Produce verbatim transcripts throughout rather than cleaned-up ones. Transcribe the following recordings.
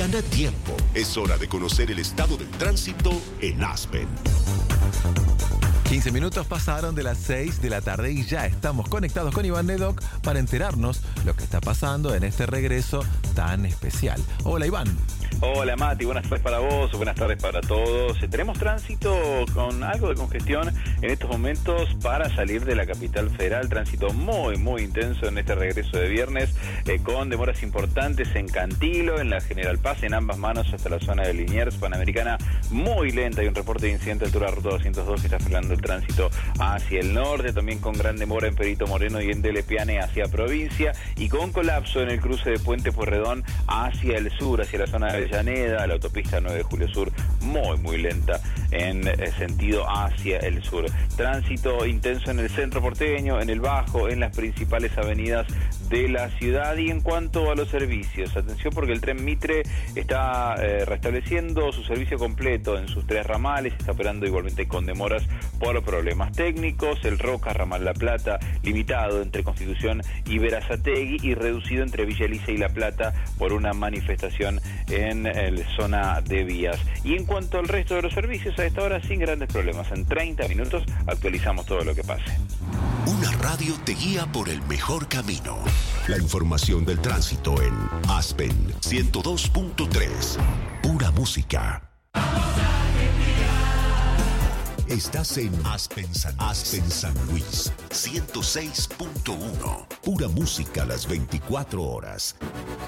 Gana tiempo. Es hora de conocer el estado del tránsito en Aspen. quince minutos pasaron de las seis de la tarde y ya estamos conectados con Iván Nedoc para enterarnos lo que está pasando en este regreso tan especial. Hola, Iván. Hola, Mati, buenas tardes para vos, buenas tardes para todos. Tenemos tránsito con algo de congestión en estos momentos para salir de la capital federal. Tránsito muy, muy intenso en este regreso de viernes, eh, con demoras importantes en Cantilo, en la General Paz, en ambas manos hasta la zona de Liniers. Panamericana muy lenta. Hay un reporte de incidente a altura de ruta doscientos dos que está frenando el tránsito hacia el norte, también con gran demora en Perito Moreno y en Delepiane hacia provincia, y con colapso en el cruce de Puente Pueyrredón hacia el sur, hacia la zona de Avellaneda, la autopista nueve de Julio Sur, muy muy lenta en sentido hacia el sur. Tránsito intenso en el centro porteño, en el Bajo, en las principales avenidas de la ciudad. Y en cuanto a los servicios, atención, porque el tren Mitre está eh, restableciendo su servicio completo en sus tres ramales, está operando igualmente con demoras por problemas técnicos. El Roca, ramal La Plata, limitado entre Constitución y Berazategui y reducido entre Villa Elisa y La Plata por una manifestación en la zona de vías. Y en cuanto al resto de los servicios, a esta hora sin grandes problemas. En treinta minutos actualizamos todo lo que pase. Una radio te guía por el mejor camino. La información del tránsito en Aspen ciento dos punto tres. Pura música. Estás en Aspen San, Aspen San Luis ciento seis punto uno. Pura música a las veinticuatro horas.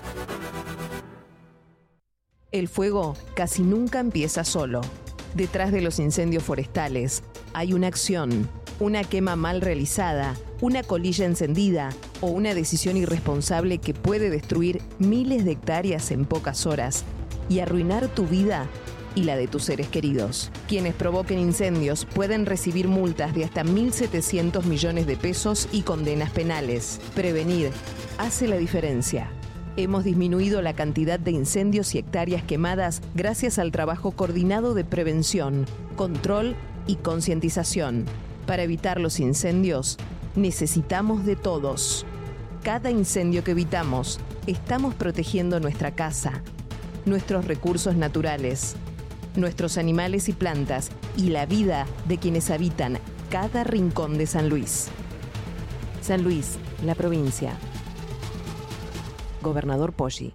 El fuego casi nunca empieza solo. Detrás de los incendios forestales hay una acción, una quema mal realizada, una colilla encendida o una decisión irresponsable que puede destruir miles de hectáreas en pocas horas y arruinar tu vida y la de tus seres queridos. Quienes provoquen incendios pueden recibir multas de hasta mil setecientos millones de pesos y condenas penales. Prevenir hace la diferencia. Hemos disminuido la cantidad de incendios y hectáreas quemadas gracias al trabajo coordinado de prevención, control y concientización. Para evitar los incendios, necesitamos de todos. Cada incendio que evitamos, estamos protegiendo nuestra casa, nuestros recursos naturales, nuestros animales y plantas y la vida de quienes habitan cada rincón de San Luis. San Luis, la provincia. Gobernador Poggi.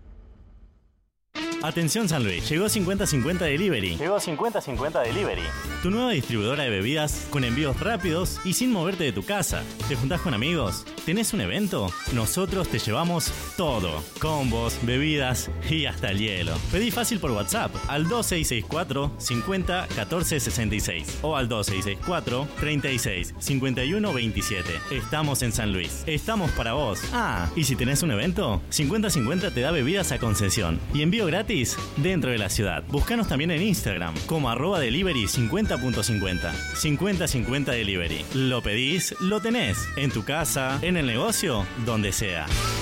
Atención San Luis, llegó cincuenta cincuenta Delivery. Llegó cincuenta cincuenta Delivery. Tu nueva distribuidora de bebidas con envíos rápidos y sin moverte de tu casa. ¿Te juntás con amigos? ¿Tenés un evento? Nosotros te llevamos todo. Combos, bebidas y hasta el hielo. Pedí fácil por WhatsApp al dos seis seis cuatro, cincuenta, catorce sesenta y seis o al dos seis seis cuatro, treinta y seis, cincuenta y uno veintisiete. Estamos en San Luis. Estamos para vos. Ah, y si tenés un evento, cincuenta cincuenta te da bebidas a concesión y envío gratis dentro de la ciudad. Búscanos también en Instagram como arroba delivery cincuenta punto cincuenta. cincuenta cincuenta Delivery. Lo pedís, lo tenés. En tu casa, en el negocio, donde sea.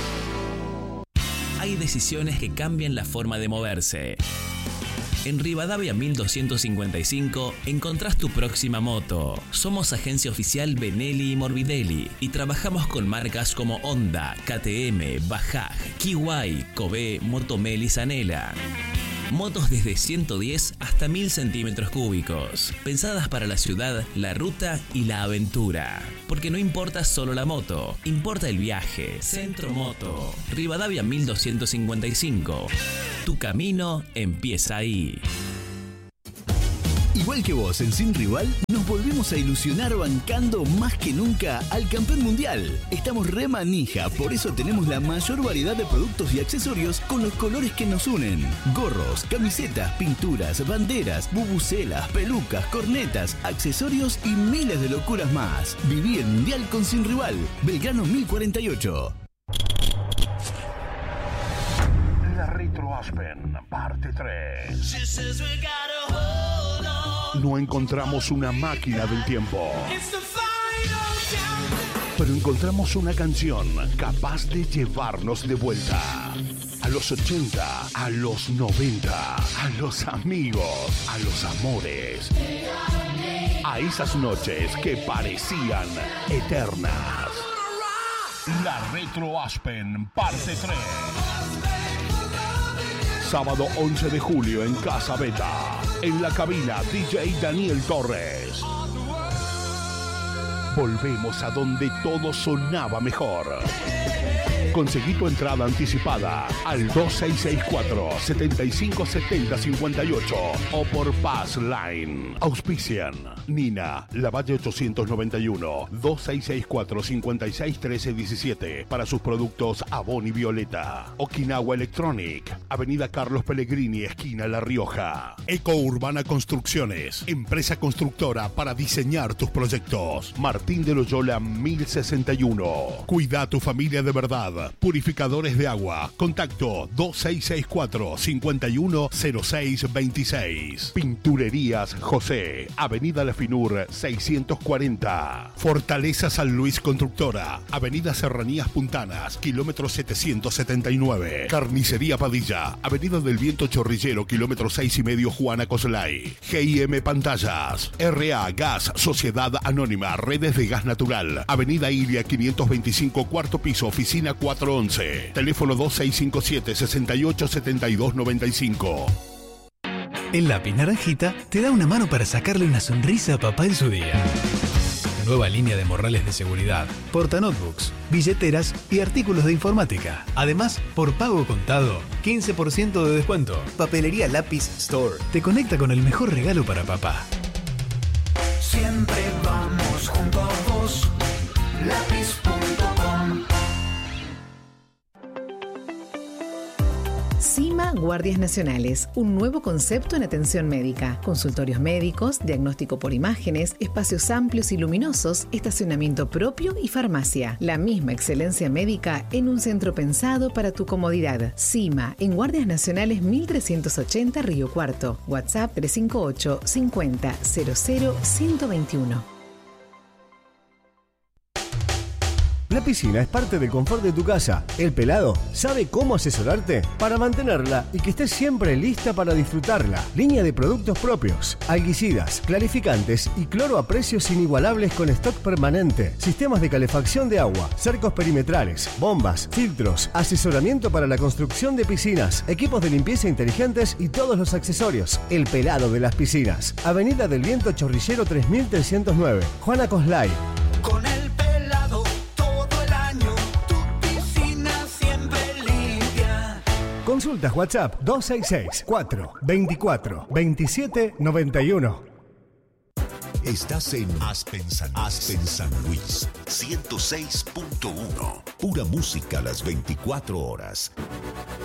Hay decisiones que cambian la forma de moverse. En Rivadavia mil doscientos cincuenta y cinco encontrás tu próxima moto. Somos agencia oficial Benelli y Morbidelli y trabajamos con marcas como Honda, K T M, Bajaj, Kiwai, Kobe, Motomel y Zanela. Motos desde ciento diez hasta mil centímetros cúbicos, pensadas para la ciudad, la ruta y la aventura. Porque no importa solo la moto, importa el viaje. Centro Moto, Rivadavia mil doscientos cincuenta y cinco. Tu camino empieza ahí. Igual que vos en Sin Rival, nos volvemos a ilusionar bancando más que nunca al campeón mundial. Estamos re manija, por eso tenemos la mayor variedad de productos y accesorios con los colores que nos unen. Gorros, camisetas, pinturas, banderas, bubucelas, pelucas, cornetas, accesorios y miles de locuras más. Viví el mundial con Sin Rival. Belgrano mil cuarenta y ocho. La Retro Aspen, parte tres. No encontramos una máquina del tiempo, pero encontramos una canción capaz de llevarnos de vuelta a los ochenta, a los noventa, a los amigos, a los amores, a esas noches que parecían eternas. La Retro Aspen, parte tres. Sábado once de julio en Casa Beta. En la cabina, D J Daniel Torres. Volvemos a donde todo sonaba mejor. Conseguí tu entrada anticipada al dos seis seis cuatro, siete cinco siete cero cinco ocho o por Pass Line. Auspician Nina, Lavalle ochocientos noventa y uno, dos seis seis cuatro, cinco seis uno tres uno siete para sus productos Avon y Violeta. Okinawa Electronic, Avenida Carlos Pellegrini, esquina La Rioja. Eco Urbana Construcciones, empresa constructora para diseñar tus proyectos. Martín de Loyola mil sesenta y uno. Cuida a tu familia de verdad. Purificadores de agua. Contacto dos seis seis cuatro, cinco uno cero seis dos seis. Pinturerías José, Avenida La Finur seiscientos cuarenta. Fortaleza San Luis Constructora, Avenida Serranías Puntanas, kilómetro setecientos setenta y nueve. Carnicería Padilla, Avenida del Viento Chorrillero, kilómetro seis y medio, Juana Coslay. G I M Pantallas, R A Gas, Sociedad Anónima, Redes de Gas Natural, Avenida Ilia quinientos veinticinco, cuarto piso, oficina cuatro once. Teléfono dos seis cinco siete, seis ocho siete dos nueve cinco. El lápiz naranjita te da una mano para sacarle una sonrisa a papá en su día. Nueva línea de morrales de seguridad, portanotebooks, billeteras y artículos de informática. Además, por pago contado, quince por ciento de descuento. Papelería Lápiz Store te conecta con el mejor regalo para papá. Siempre vamos junto a vos. Lápiz punto com. CIMA Guardias Nacionales, un nuevo concepto en atención médica. Consultorios médicos, diagnóstico por imágenes, espacios amplios y luminosos, estacionamiento propio y farmacia. La misma excelencia médica en un centro pensado para tu comodidad. CIMA, en Guardias Nacionales mil trescientos ochenta Río Cuarto. WhatsApp tres cinco ocho, cincuenta, cero cero, ciento veintiuno. La piscina es parte del confort de tu casa. El Pelado sabe cómo asesorarte para mantenerla y que estés siempre lista para disfrutarla. Línea de productos propios, alguicidas, clarificantes y cloro a precios inigualables con stock permanente. Sistemas de calefacción de agua, cercos perimetrales, bombas, filtros, asesoramiento para la construcción de piscinas, equipos de limpieza inteligentes y todos los accesorios. El Pelado de las piscinas. Avenida del Viento Chorrillero tres mil trescientos nueve. Juana Coslay. Con el Pelado todo el año, tu piscina siempre limpia. Consultas WhatsApp dos seis seis, cuatro veinticuatro, veintisiete noventa y uno. Estás en Aspen San, Aspen San Luis, ciento seis punto uno. Pura música a las veinticuatro horas.